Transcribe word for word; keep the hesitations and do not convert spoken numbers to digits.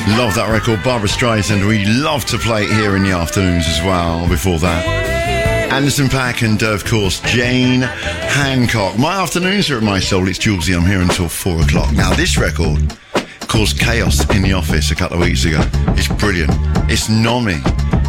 Love that record, Barbra Streisand. We love to play it here in the afternoons as well. Before that, Anderson .Paak and, uh, of course, Jane Hancock. My afternoons are at My Soul. It's Julesy. I'm here until four o'clock. Now, this record caused chaos in the office a couple of weeks ago. It's brilliant. It's Nomi